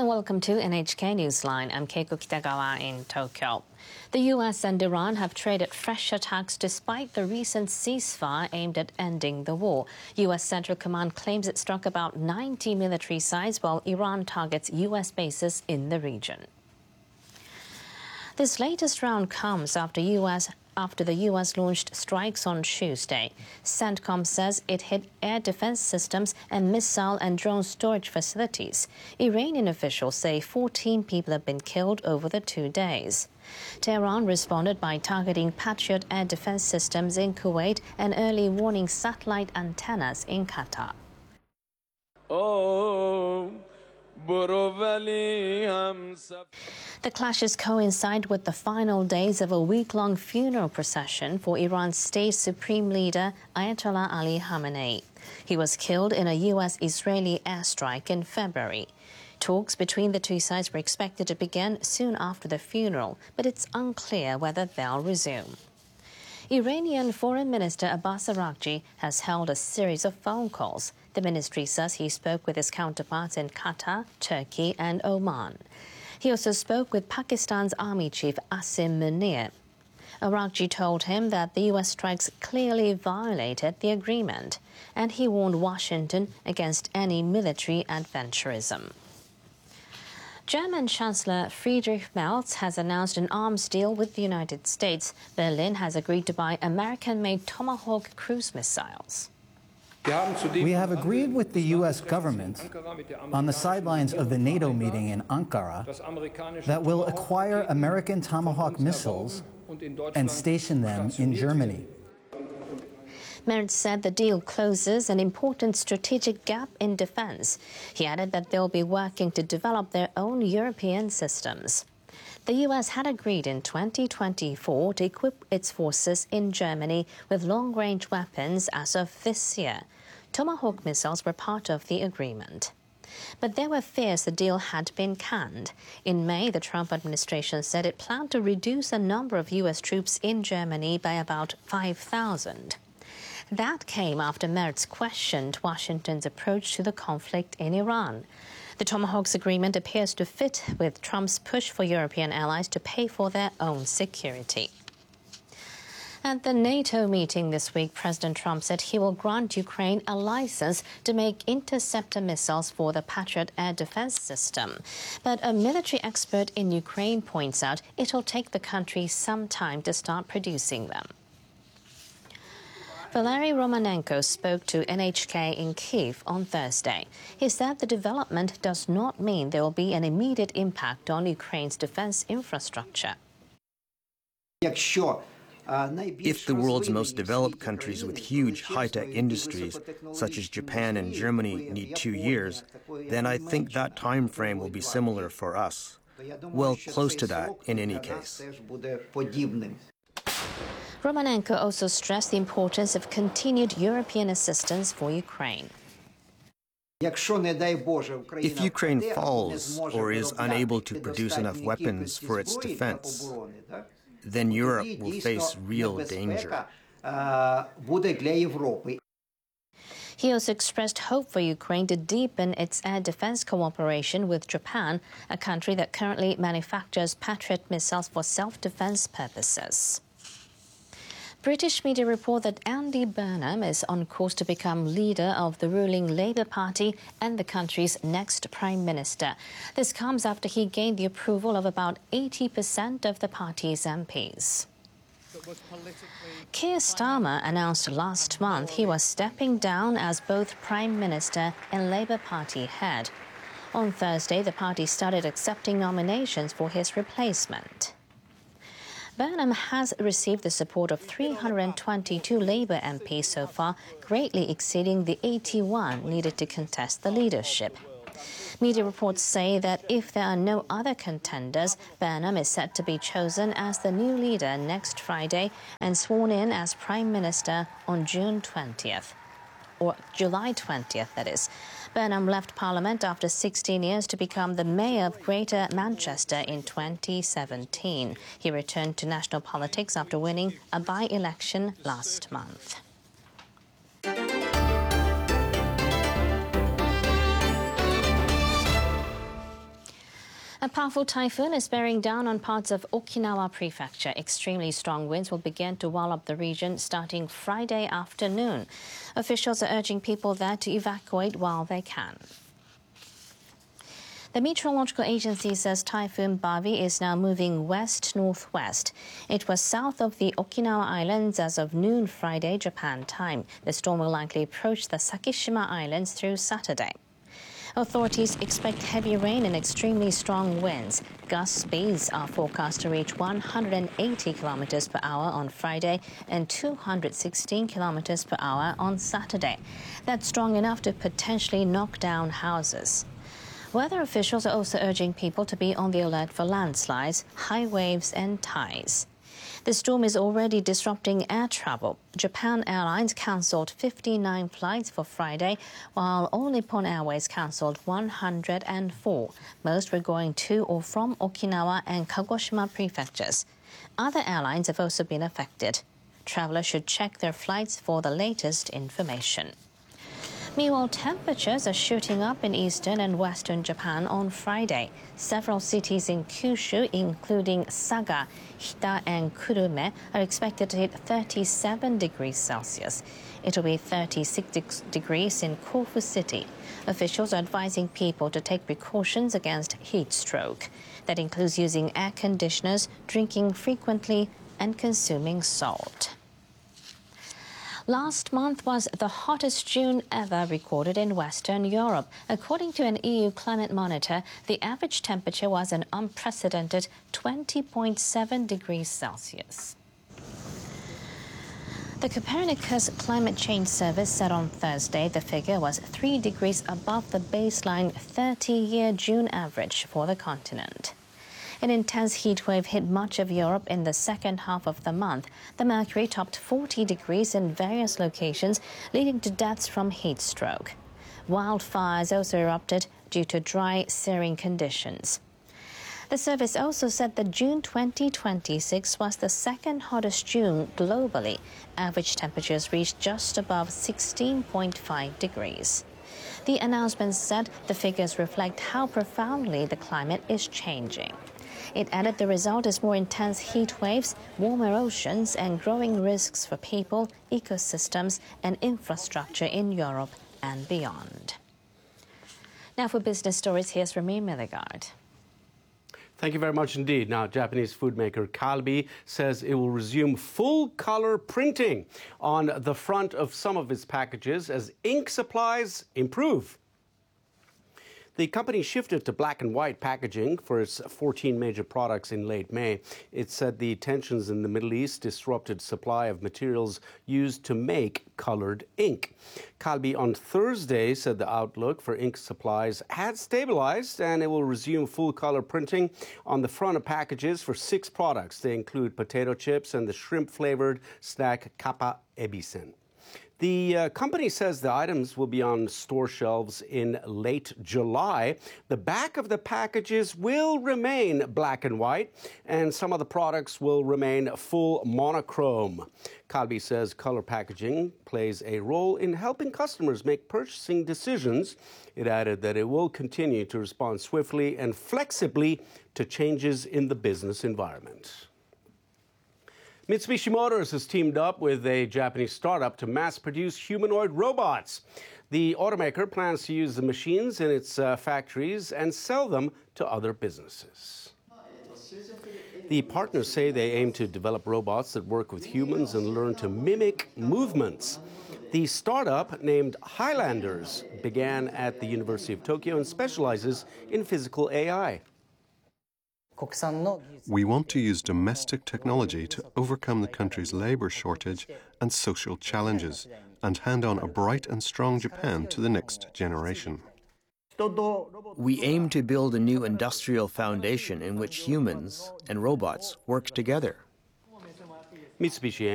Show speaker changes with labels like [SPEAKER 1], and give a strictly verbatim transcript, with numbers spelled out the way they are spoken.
[SPEAKER 1] and welcome to N H K Newsline. I'm Keiko Kitagawa in Tokyo. The U S and Iran have traded fresh attacks despite the recent ceasefire aimed at ending the war. U S Central Command claims it struck about ninety military sites, while Iran targets U S bases in the region. This latest round comes after U S after the U S launched strikes on Tuesday. CENTCOM says it hit air defense systems and missile and drone storage facilities. Iranian officials say fourteen people have been killed over the two days. Tehran responded by targeting Patriot air defense systems in Kuwait and early warning satellite antennas in Qatar.
[SPEAKER 2] Oh.
[SPEAKER 1] The clashes coincide with the final days of a week-long funeral procession for Iran's state supreme leader Ayatollah Ali Khamenei. He was killed in a U S-Israeli airstrike in February. Talks between the two sides were expected to begin soon after the funeral, but it's unclear whether they'll resume. Iranian Foreign Minister Abbas Araghchi has held a series of phone calls. The ministry says he spoke with his counterparts in Qatar, Turkey and Oman. He also spoke with Pakistan's Army Chief Asim Munir. Araghchi told him that the U S strikes clearly violated the agreement, and he warned Washington against any military adventurism. German Chancellor Friedrich Merz has announced an arms deal with the United States. Berlin has agreed to buy American-made Tomahawk cruise missiles.
[SPEAKER 3] We have agreed with the U S government on the sidelines of the NATO meeting in Ankara that we'll acquire American Tomahawk missiles and station them in Germany.
[SPEAKER 1] Merz said the deal closes an important strategic gap in defense. He added that they'll be working to develop their own European systems. The U S had agreed in twenty twenty-four to equip its forces in Germany with long-range weapons as of this year. Tomahawk missiles were part of the agreement. But there were fears the deal had been canned. In May, the Trump administration said it planned to reduce the number of U S troops in Germany by about five thousand. That came after Merz questioned Washington's approach to the conflict in Iran. The Tomahawks agreement appears to fit with Trump's push for European allies to pay for their own security. At the NATO meeting this week, President Trump said he will grant Ukraine a license to make interceptor missiles for the Patriot air defense system. But a military expert in Ukraine points out it'll take the country some time to start producing them. Valery Romanenko spoke to N H K in Kyiv on Thursday. He said the development does not mean there will be an immediate impact on Ukraine's defense infrastructure.
[SPEAKER 4] If the world's most developed countries with huge high-tech industries, such as Japan and Germany, need two years, then I think that time frame will be similar for us. Well, close to that in any case.
[SPEAKER 1] Romanenko also stressed the importance of continued European assistance for Ukraine.
[SPEAKER 4] If Ukraine falls or is unable to produce enough weapons for its defense, then Europe will face real danger.
[SPEAKER 1] He also expressed hope for Ukraine to deepen its air defense cooperation with Japan, a country that currently manufactures Patriot missiles for self-defense purposes. British media report that Andy Burnham is on course to become leader of the ruling Labour Party and the country's next Prime Minister. This comes after he gained the approval of about eighty percent of the party's M Ps. Keir Starmer announced last month he was stepping down as both Prime Minister and Labour Party head. On Thursday, the party started accepting nominations for his replacement. Burnham has received the support of three hundred twenty-two Labour M Ps so far, greatly exceeding the eighty-one needed to contest the leadership. Media reports say that if there are no other contenders, Burnham is set to be chosen as the new leader next Friday and sworn in as Prime Minister on June twentieth. Or July twentieth, that is. Burnham left Parliament after sixteen years to become the mayor of Greater Manchester in twenty seventeen. He returned to national politics after winning a by-election last month. A powerful typhoon is bearing down on parts of Okinawa Prefecture. Extremely strong winds will begin to wallop the region starting Friday afternoon. Officials are urging people there to evacuate while they can. The Meteorological Agency says Typhoon Bavi is now moving west-northwest. It was south of the Okinawa Islands as of noon Friday, Japan time. The storm will likely approach the Sakishima Islands through Saturday. Authorities expect heavy rain and extremely strong winds. Gust speeds are forecast to reach one hundred eighty kilometers per hour on Friday and two hundred sixteen kilometers per hour on Saturday. That's strong enough to potentially knock down houses. Weather officials are also urging people to be on the alert for landslides, high waves and tides. The storm is already disrupting air travel. Japan Airlines cancelled fifty-nine flights for Friday, while All Nippon Airways cancelled one hundred four. Most were going to or from Okinawa and Kagoshima prefectures. Other airlines have also been affected. Travelers should check their flights for the latest information. Meanwhile, temperatures are shooting up in eastern and western Japan on Friday. Several cities in Kyushu, including Saga, Hita, and Kurume, are expected to hit thirty-seven degrees Celsius. It will be thirty-six degrees in Kofu City. Officials are advising people to take precautions against heat stroke. That includes using air conditioners, drinking frequently, and consuming salt. Last month was the hottest June ever recorded in Western Europe. According to an E U climate monitor, the average temperature was an unprecedented twenty point seven degrees Celsius. The Copernicus Climate Change Service said on Thursday the figure was three degrees above the baseline thirty-year June average for the continent. An intense heat wave hit much of Europe in the second half of the month. The mercury topped forty degrees in various locations, leading to deaths from heat stroke. Wildfires also erupted due to dry, searing conditions. The service also said that June twenty twenty-six was the second hottest June globally. Average temperatures reached just above sixteen point five degrees. The announcement said the figures reflect how profoundly the climate is changing. It added the result is more intense heat waves, warmer oceans, and growing risks for people, ecosystems, and infrastructure in Europe and beyond. Now for business stories, here's Ramin Milligard.
[SPEAKER 2] Thank you very much indeed. Now, Japanese food maker Calbee says it will resume full-color printing on the front of some of its packages as ink supplies improve. The company shifted to black and white packaging for its fourteen major products in late May. It said the tensions in the Middle East disrupted supply of materials used to make colored ink. Calbee on Thursday said the outlook for ink supplies had stabilized and it will resume full-color printing on the front of packages for six products. They include potato chips and the shrimp-flavored snack Kappa Ebisen. The uh, company says the items will be on store shelves in late July. The back of the packages will remain black and white, and some of the products will remain full monochrome. Calbee says color packaging plays a role in helping customers make purchasing decisions. It added that it will continue to respond swiftly and flexibly to changes in the business environment. Mitsubishi Motors has teamed up with a Japanese startup to mass-produce humanoid robots. The automaker plans to use the machines in its uh, factories and sell them to other businesses. The partners say they aim to develop robots that work with humans and learn to mimic movements. The startup, named Highlanders, began at the University of Tokyo and specializes in physical A I.
[SPEAKER 5] We want to use domestic technology to overcome the country's labour shortage and social challenges and hand on a bright and strong Japan to the next generation.
[SPEAKER 4] We aim to build a new industrial foundation in which humans and robots work together.
[SPEAKER 2] Mitsubishi